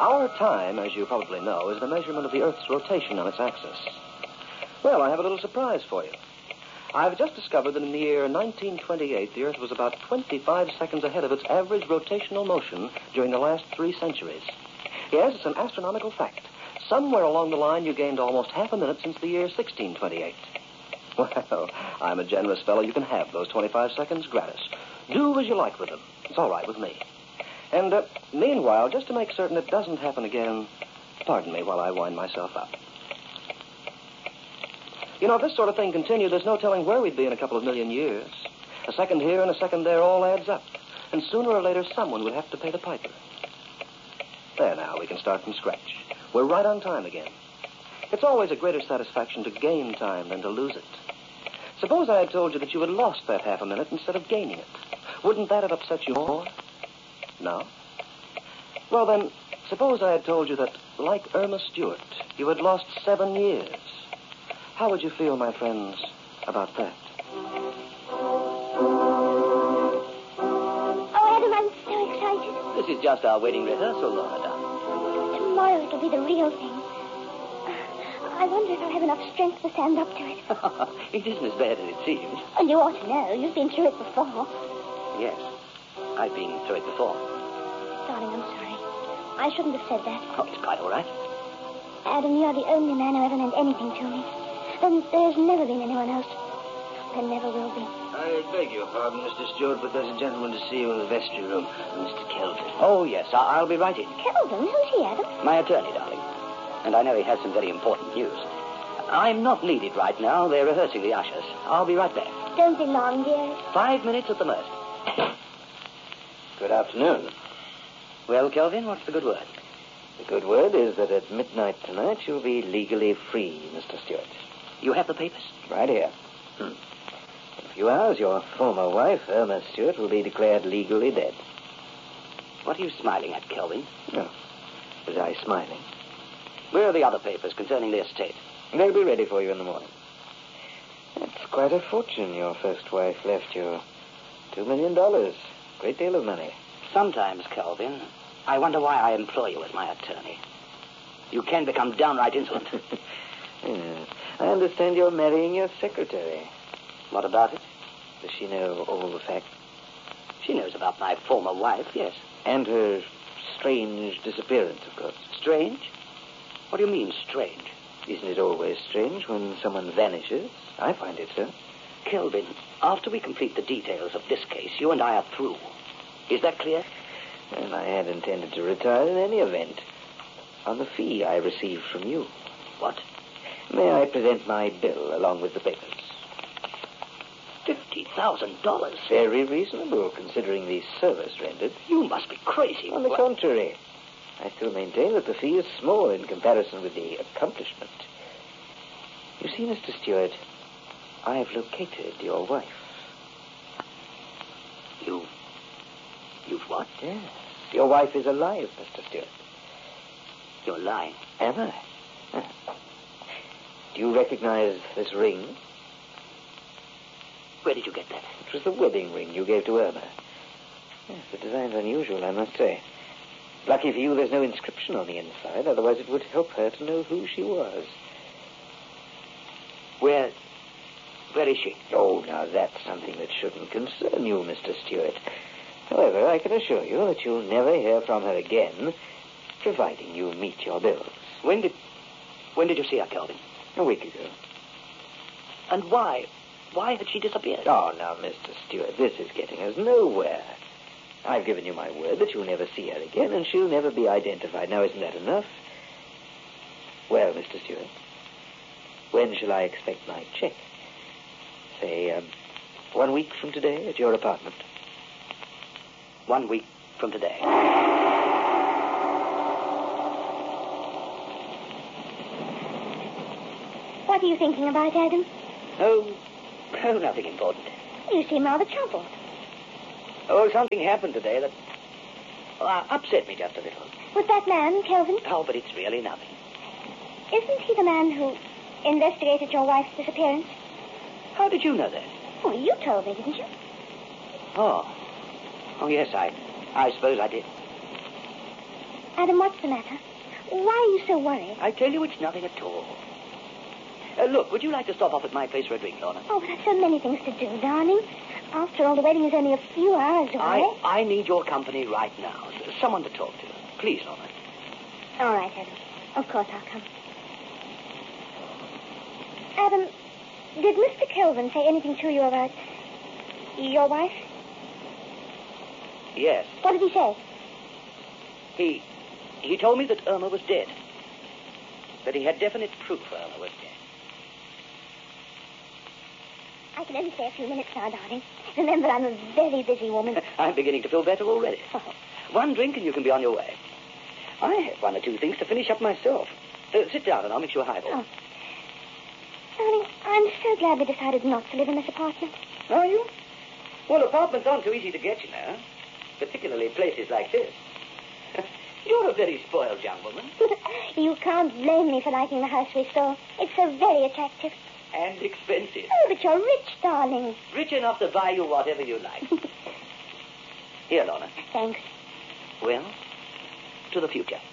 Our time, as you probably know, is the measurement of the Earth's rotation on its axis. Well, I have a little surprise for you. I've just discovered that in the year 1928, the Earth was about 25 seconds ahead of its average rotational motion during the last 3 centuries. Yes, it's an astronomical fact. Somewhere along the line, you gained almost half a minute since the year 1628. Well, I'm a generous fellow. You can have those 25 seconds gratis. Do as you like with them. It's all right with me. And meanwhile, just to make certain it doesn't happen again, pardon me while I wind myself up. You know, if this sort of thing continued, there's no telling where we'd be in a couple of million years. A second here and a second there all adds up. And sooner or later, someone would have to pay the piper. There now, we can start from scratch. We're right on time again. It's always a greater satisfaction to gain time than to lose it. Suppose I had told you that you had lost that half a minute instead of gaining it. Wouldn't that have upset you more? No? Well, then, suppose I had told you that, like Irma Stewart, you had lost 7 years. How would you feel, my friends, about that? Oh, Adam, I'm so excited. This is just our wedding rehearsal, Lorna, darling. Tomorrow it'll be the real thing. I wonder if I'll have enough strength to stand up to it. It isn't as bad as it seems. And you ought to know. You've been through it before. Yes, I've been through it before. Darling, I'm sorry. I shouldn't have said that. Oh, it's quite all right. Adam, you're the only man who ever meant anything to me. There's never been anyone else. There never will be. I beg your pardon, Mr. Stewart, but there's a gentleman to see you in the vestry room, Mr. Kelvin. Oh, yes, I'll be right in. Kelvin? Who's he, Adam? My attorney, darling. And I know he has some very important news. I'm not needed right now. They're rehearsing the ushers. I'll be right back. Don't be long, dear. 5 minutes at the most. Good afternoon. Well, Kelvin, what's the good word? The good word is that at midnight tonight you'll be legally free, Mr. Stewart. You have the papers? Right here. In a few hours, your former wife, Irma Stewart, will be declared legally dead. What are you smiling at, Kelvin? No. Was I smiling? Where are the other papers concerning the estate? They'll be ready for you in the morning. That's quite a fortune your first wife left you. $2 million. Great deal of money. Sometimes, Kelvin, I wonder why I employ you as my attorney. You can become downright insolent. Yes. I understand you're marrying your secretary. What about it? Does she know all the facts? She knows about my former wife, yes. And her strange disappearance, of course. Strange? What do you mean, strange? Isn't it always strange when someone vanishes? I find it so. Kelvin, after we complete the details of this case, you and I are through. Is that clear? Well, I had intended to retire in any event. On the fee I received from you. What? May I present my bill along with the papers? $50,000? Very reasonable, considering the service rendered. You must be crazy. On the contrary, I still maintain that the fee is small in comparison with the accomplishment. You see, Mr. Stewart, I've located your wife. You've what? Yes. Your wife is alive, Mr. Stewart. You're lying. Am I? Do you recognize this ring? Where did you get that? It was the wedding ring you gave to Irma. Yes, the design's unusual, I must say. Lucky for you, there's no inscription on the inside. Otherwise, it would help her to know who she was. Where is she? Oh, now, that's something that shouldn't concern you, Mr. Stewart. However, I can assure you that you'll never hear from her again, providing you meet your bills. When did you see her, Kelvin? A week ago. And why? Why had she disappeared? Oh, now, Mr. Stewart, this is getting us nowhere. I've given you my word that you'll never see her again, and she'll never be identified. Now, isn't that enough? Well, Mr. Stewart, when shall I expect my check? Say, 1 week from today at your apartment. 1 week from today. What are you thinking about, Adam? Oh, nothing important. You seem rather troubled. Oh, something happened today that upset me just a little. Was that man, Kelvin? Oh, but it's really nothing. Isn't he the man who investigated your wife's disappearance? How did you know that? Oh, you told me, didn't you? Oh, yes, I suppose I did. Adam, what's the matter? Why are you so worried? I tell you, it's nothing at all. Look, would you like to stop off at my place for a drink, Lorna? Oh, but I've so many things to do, darling. After all, the wedding is only a few hours away. I need your company right now. Someone to talk to. Please, Lorna. All right, Adam. Of course I'll come. Adam, did Mr. Kelvin say anything to you about your wife? Yes. What did he say? He told me that Irma was dead. That he had definite proof Irma was dead. I can only stay a few minutes now, darling. Remember, I'm a very busy woman. I'm beginning to feel better already. One drink and you can be on your way. I have one or two things to finish up myself. Sit down and I'll mix you a highball. Oh. Darling, I'm so glad we decided not to live in this apartment. Are you? Well, apartments aren't so easy to get, you know. Particularly places like this. You're a very spoiled young woman. You can't blame me for liking the house we saw. It's so very attractive. And expensive. Oh, but you're rich, darling. Rich enough to buy you whatever you like. Here, Lorna. Thanks. Well, to the future.